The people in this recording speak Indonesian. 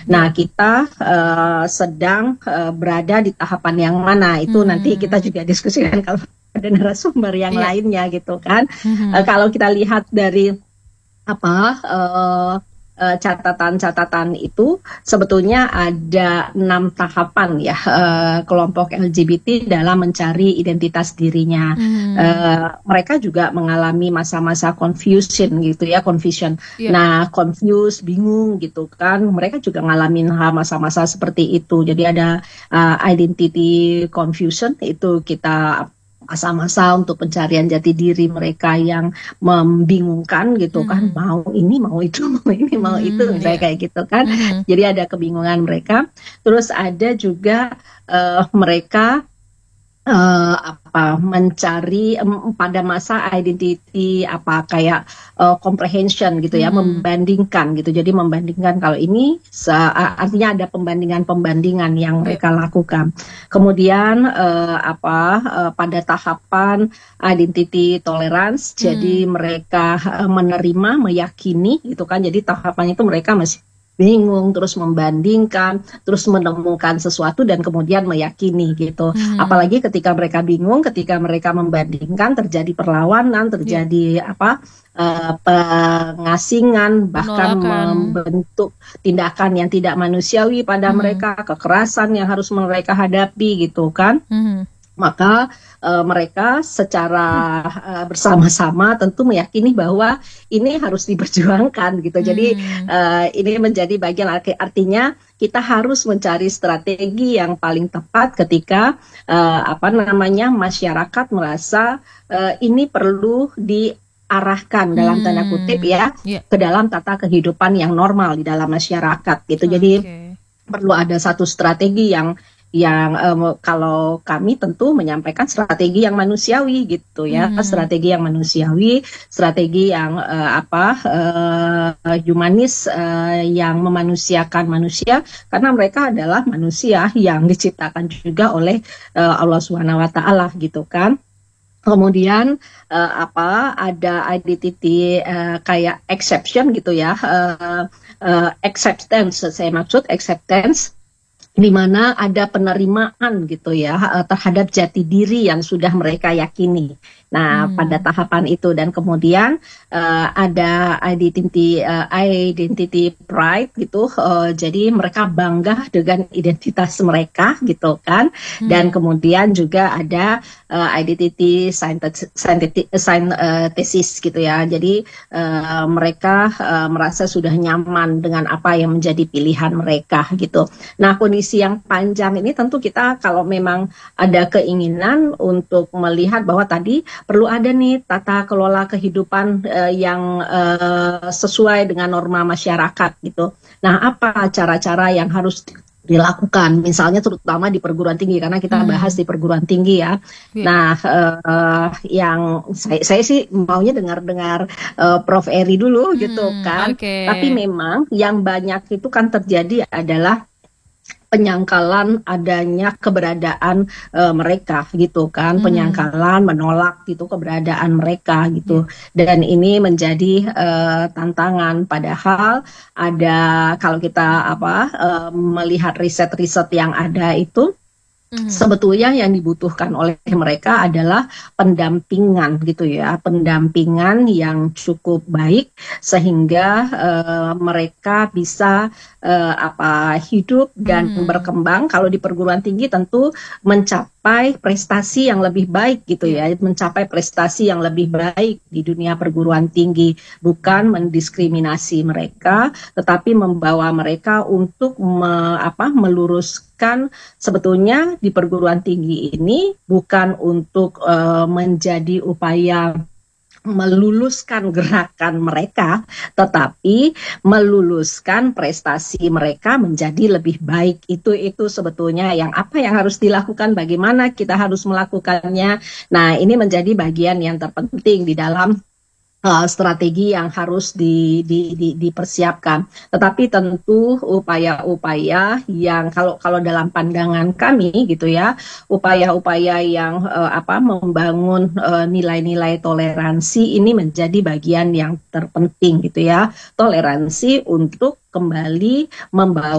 Nah, Iya. kita sedang berada di tahapan yang mana itu nanti kita Hmm. juga diskusikan kalau ada narasumber yang Iya. lainnya gitu kan. Mhm. Kalau kita lihat dari apa catatan-catatan itu sebetulnya ada 6 tahapan ya kelompok LGBT dalam mencari identitas dirinya. Mhm. Mereka juga mengalami masa-masa confusion. Iya. Nah, confused, bingung gitu kan. Mereka juga ngalamin masa-masa seperti itu. Jadi ada identity confusion itu kita masa-masa untuk pencarian jati diri mereka yang membingungkan gitu kan, Mhm. mau ini mau itu mau ini mau itu Mhm. misalnya Iya. kayak gitu kan. Mhm. Jadi ada kebingungan mereka. Terus ada juga mereka mencari pada masa identity kayak comprehension gitu ya, Mhm. membandingkan gitu. Jadi membandingkan kalau ini artinya ada pembandingan yang Iya. mereka lakukan. Kemudian pada tahapan identity tolerance, jadi Mhm. mereka menerima, meyakini gitu kan. Jadi tahapan itu mereka masih bingung, terus membandingkan, terus menemukan sesuatu dan kemudian meyakini gitu. Mhm. Apalagi ketika mereka bingung, ketika mereka membandingkan, terjadi perlawanan, Iya. terjadi pengasingan, bahkan Penolakan. membentuk tindakan yang tidak manusiawi pada Mhm. mereka, kekerasan yang harus mereka hadapi gitu kan. Mhm. Maka mereka secara bersama-sama tentu meyakini bahwa ini harus diperjuangkan gitu. Jadi Hmm. ini menjadi bagian artinya kita harus mencari strategi yang paling tepat ketika masyarakat merasa ini perlu diarahkan dalam tanda kutip Hmm. ya Iya. ke dalam tata kehidupan yang normal di dalam masyarakat gitu. Jadi Oke. perlu ada satu strategi yang kalau kami tentu menyampaikan strategi yang manusiawi gitu ya, Mhm. strategi yang manusiawi, strategi yang humanis, yang memanusiakan manusia karena mereka adalah manusia yang diciptakan juga oleh Allah Subhanahu wa taala gitu kan. Kemudian ada identity kayak exception gitu ya, acceptance, saya maksud acceptance di mana ada penerimaan gitu ya terhadap jati diri yang sudah mereka yakini. Nah, pada Hmm. tahapan itu dan kemudian ada identity pride gitu. Jadi mereka bangga dengan identitas mereka gitu kan. Dan Mhm. kemudian juga ada identity synthesis gitu ya. Jadi mereka merasa sudah nyaman dengan apa yang menjadi pilihan mereka gitu. Nah, kondisi yang panjang ini tentu kita kalau memang ada keinginan untuk melihat bahwa tadi perlu ada nih tata kelola kehidupan yang sesuai dengan norma masyarakat gitu. Nah, apa cara-cara yang harus dilakukan, misalnya terutama di perguruan tinggi karena kita bahas Mhm. di perguruan tinggi ya. Iya. Nah, yang saya sih maunya dengar-dengar Prof. Eri dulu gitu Hmm. kan. Oke. Tapi memang yang banyak itu kan terjadi adalah penyangkalan adanya keberadaan mereka gitu kan, Mhm. penyangkalan menolak gitu keberadaan mereka Iya. gitu. Dan ini menjadi tantangan padahal ada kalau kita melihat riset-riset yang ada itu Mhm. sebetulnya yang dibutuhkan oleh mereka adalah pendampingan gitu ya, pendampingan yang cukup baik sehingga mereka bisa hidup dan Mhm. berkembang. Kalau di perguruan tinggi tentu mencapai prestasi yang lebih baik gitu Iya. ya, mencapai prestasi yang lebih baik di dunia perguruan tinggi, bukan mendiskriminasi mereka, tetapi membawa mereka untuk meluruskan. Sebetulnya di perguruan tinggi ini bukan untuk menjadi upaya meluluskan gerakan mereka, tetapi meluluskan prestasi mereka menjadi lebih baik. Itu sebetulnya yang harus dilakukan, bagaimana kita harus melakukannya. Nah, ini menjadi bagian yang terpenting di dalam strategi yang harus dipersiapkan. Tetapi tentu upaya-upaya yang kalau dalam pandangan kami gitu ya, upaya-upaya yang membangun nilai-nilai toleransi ini menjadi bagian yang terpenting gitu ya. Toleransi untuk kembali membawa